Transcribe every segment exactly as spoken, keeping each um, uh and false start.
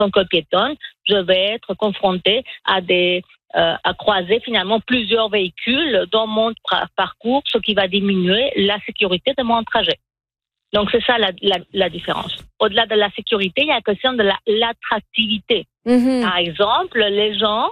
tant que piétonne, je vais être confrontée à des euh, à croiser finalement plusieurs véhicules dans mon tra- parcours, ce qui va diminuer la sécurité de mon trajet. Donc c'est ça la, la, la différence. Au-delà de la sécurité, il y a la question de la, l'attractivité. Mm-hmm. Par exemple, les gens,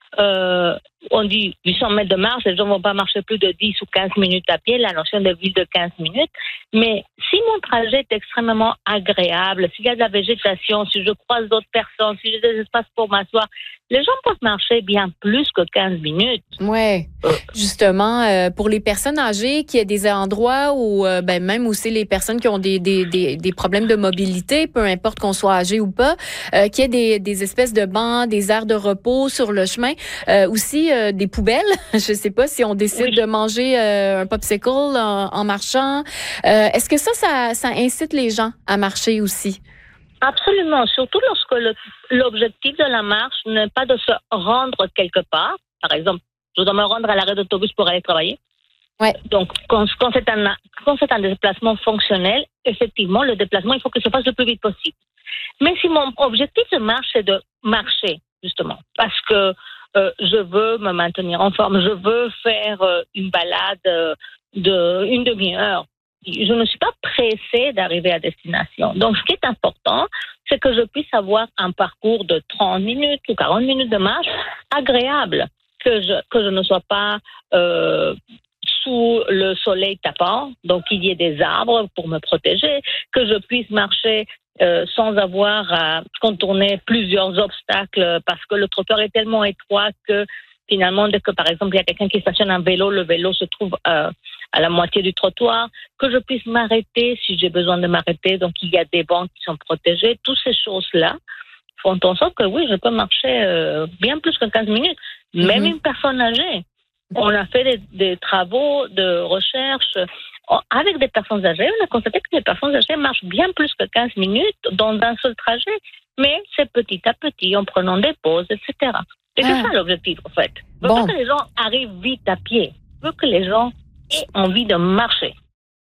euh, on dit huit cents mètres de marche, les gens ne vont pas marcher plus de dix ou quinze minutes à pied, la notion de ville de quinze minutes. Mais si mon trajet est extrêmement agréable, s'il y a de la végétation, si je croise d'autres personnes, si j'ai des espaces pour m'asseoir, les gens peuvent marcher bien plus que quinze minutes. Oui, euh. justement, euh, pour les personnes âgées, qu'il y a des endroits où, euh, ben, même aussi les personnes qui ont des, des, des, des problèmes de mobilité, peu importe qu'on soit âgé ou pas, euh, qu'il y ait des, des espèces de bancs, des aires de repos sur le chemin, euh, aussi euh, des poubelles. Je ne sais pas si on décide oui. de manger euh, un popsicle en, en marchant. Euh, est-ce que ça, ça, ça incite les gens à marcher aussi? Absolument, surtout lorsque le, l'objectif de la marche n'est pas de se rendre quelque part. Par exemple, je dois me rendre à l'arrêt d'autobus pour aller travailler. Ouais. Donc, quand, quand, c'est un, quand c'est un déplacement fonctionnel, effectivement, le déplacement, il faut que se fasse le plus vite possible. Mais si mon objectif de marche, c'est de marcher, justement, parce que euh, je veux me maintenir en forme, je veux faire euh, une balade euh, de une demi-heure, je ne suis pas pressée d'arriver à destination. Donc, ce qui est important, c'est que je puisse avoir un parcours de trente minutes ou quarante minutes de marche agréable, que je, que je ne sois pas euh, sous le soleil tapant, donc qu'il y ait des arbres pour me protéger, que je puisse marcher euh, sans avoir à contourner plusieurs obstacles parce que le trottoir est tellement étroit que finalement, dès que, par exemple, il y a quelqu'un qui stationne un vélo, le vélo se trouve euh, à la moitié du trottoir, que je puisse m'arrêter si j'ai besoin de m'arrêter. Donc, il y a des bancs qui sont protégés. Toutes ces choses-là font en sorte que, oui, je peux marcher euh, bien plus que quinze minutes. Mm-hmm. Même une personne âgée. On a fait des, des travaux de recherche avec des personnes âgées. On a constaté que les personnes âgées marchent bien plus que quinze minutes dans un seul trajet. Mais c'est petit à petit, en prenant des pauses, et cetera. Et ah. c'est ça l'objectif, en fait. Je veux bon. pas que les gens arrivent vite à pied. Je veux que les gens aient envie de marcher.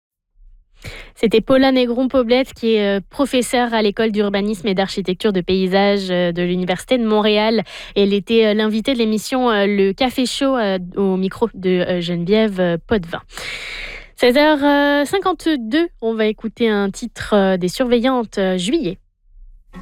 C'était Paula Négron-Poblette, qui est professeure à l'école d'urbanisme et d'architecture de paysage de l'Université de Montréal. Elle était l'invitée de l'émission Le Café Chaud au micro de Geneviève Potvin. seize heures cinquante-deux, on va écouter un titre des Surveillantes, Juillet.